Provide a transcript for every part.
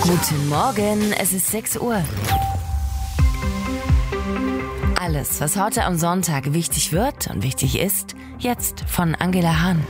Guten Morgen, es ist 6 Uhr. Alles, was heute am Sonntag wichtig wird und wichtig ist, jetzt von Angela Hahn.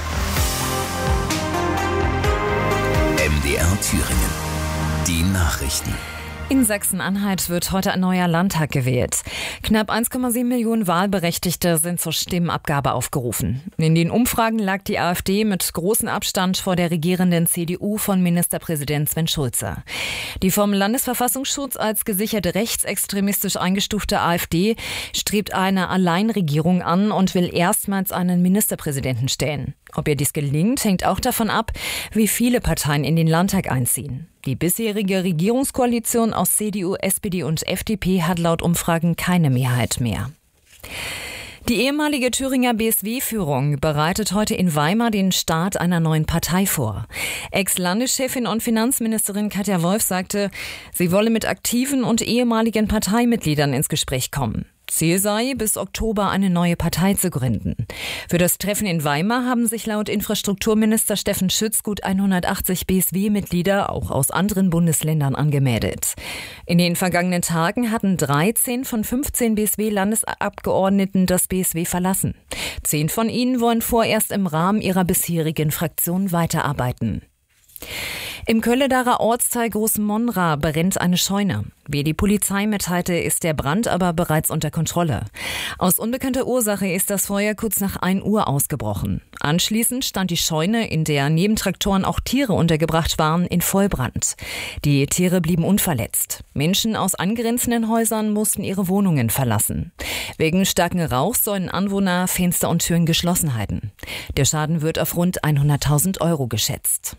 MDR Thüringen. Die Nachrichten. In Sachsen-Anhalt wird heute ein neuer Landtag gewählt. Knapp 1,7 Millionen Wahlberechtigte sind zur Stimmabgabe aufgerufen. In den Umfragen lag die AfD mit großem Abstand vor der regierenden CDU von Ministerpräsident Sven Schulze. Die vom Landesverfassungsschutz als gesichert rechtsextremistisch eingestufte AfD strebt eine Alleinregierung an und will erstmals einen Ministerpräsidenten stellen. Ob ihr dies gelingt, hängt auch davon ab, wie viele Parteien in den Landtag einziehen. Die bisherige Regierungskoalition aus CDU, SPD und FDP hat laut Umfragen keine Mehrheit mehr. Die ehemalige Thüringer BSW-Führung bereitet heute in Weimar den Start einer neuen Partei vor. Ex-Landeschefin und Finanzministerin Katja Wolf sagte, sie wolle mit aktiven und ehemaligen Parteimitgliedern ins Gespräch kommen. Ziel sei, bis Oktober eine neue Partei zu gründen. Für das Treffen in Weimar haben sich laut Infrastrukturminister Steffen Schütz gut 180 BSW-Mitglieder auch aus anderen Bundesländern angemeldet. In den vergangenen Tagen hatten 13 von 15 BSW-Landesabgeordneten das BSW verlassen. 10 von ihnen wollen vorerst im Rahmen ihrer bisherigen Fraktion weiterarbeiten. Im Kölledarer Ortsteil Großmonra brennt eine Scheune. Wie die Polizei mitteilte, ist der Brand aber bereits unter Kontrolle. Aus unbekannter Ursache ist das Feuer kurz nach 1 Uhr ausgebrochen. Anschließend stand die Scheune, in der neben Traktoren auch Tiere untergebracht waren, in Vollbrand. Die Tiere blieben unverletzt. Menschen aus angrenzenden Häusern mussten ihre Wohnungen verlassen. Wegen starken Rauchs sollen Anwohner Fenster und Türen geschlossen halten. Der Schaden wird auf rund 100.000 € geschätzt.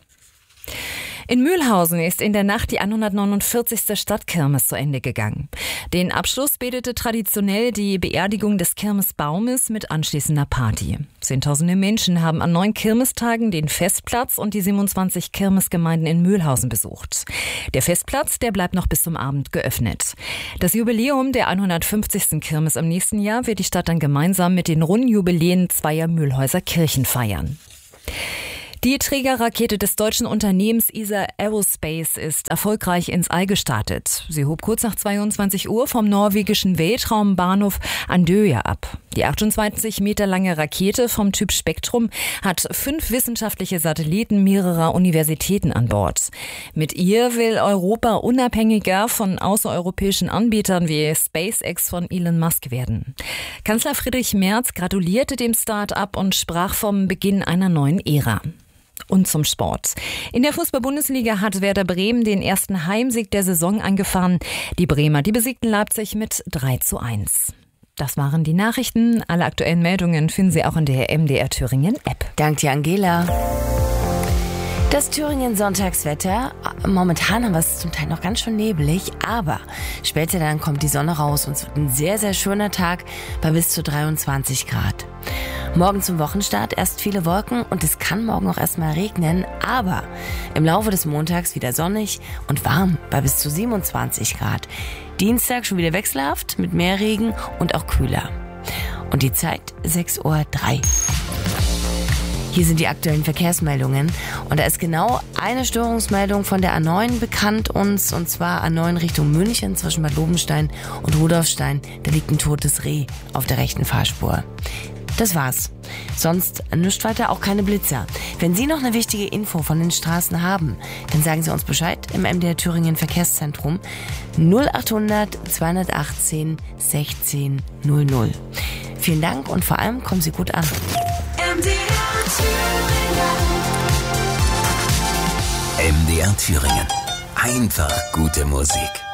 In Mühlhausen ist in der Nacht die 149. Stadtkirmes zu Ende gegangen. Den Abschluss bildete traditionell die Beerdigung des Kirmesbaumes mit anschließender Party. Zehntausende Menschen haben an 9 Kirmestagen den Festplatz und die 27 Kirmesgemeinden in Mühlhausen besucht. Der Festplatz, der bleibt noch bis zum Abend geöffnet. Das Jubiläum der 150. Kirmes im nächsten Jahr wird die Stadt dann gemeinsam mit den runden Jubiläen zweier Mühlhäuser Kirchen feiern. Die Trägerrakete des deutschen Unternehmens ESA Aerospace ist erfolgreich ins All gestartet. Sie hob kurz nach 22 Uhr vom norwegischen Weltraumbahnhof Andøya ab. Die 28 Meter lange Rakete vom Typ Spektrum hat 5 wissenschaftliche Satelliten mehrerer Universitäten an Bord. Mit ihr will Europa unabhängiger von außereuropäischen Anbietern wie SpaceX von Elon Musk werden. Kanzler Friedrich Merz gratulierte dem Start-up und sprach vom Beginn einer neuen Ära. Und zum Sport. In der Fußball-Bundesliga hat Werder Bremen den ersten Heimsieg der Saison eingefahren. Die Bremer, die besiegten Leipzig mit 3:1. Das waren die Nachrichten. Alle aktuellen Meldungen finden Sie auch in der MDR Thüringen App. Dank dir, Angela. Das Thüringen-Sonntagswetter, momentan haben wir es zum Teil noch ganz schön nebelig, aber später dann kommt die Sonne raus und es wird ein sehr, sehr schöner Tag bei bis zu 23 Grad. Morgen zum Wochenstart erst viele Wolken und es kann morgen auch erstmal regnen, aber im Laufe des Montags wieder sonnig und warm bei bis zu 27 Grad. Dienstag schon wieder wechselhaft mit mehr Regen und auch kühler. Und die Zeit 6:03 Uhr. Hier sind die aktuellen Verkehrsmeldungen und da ist genau eine Störungsmeldung von der A9 bekannt uns, und zwar A9 Richtung München zwischen Bad Lobenstein und Rudolfstein. Da liegt ein totes Reh auf der rechten Fahrspur. Das war's. Sonst nichts weiter, auch keine Blitzer. Wenn Sie noch eine wichtige Info von den Straßen haben, dann sagen Sie uns Bescheid im MDR Thüringen Verkehrszentrum 0800 218 16 00. Vielen Dank und vor allem kommen Sie gut an. MDR Thüringen. Einfach gute Musik.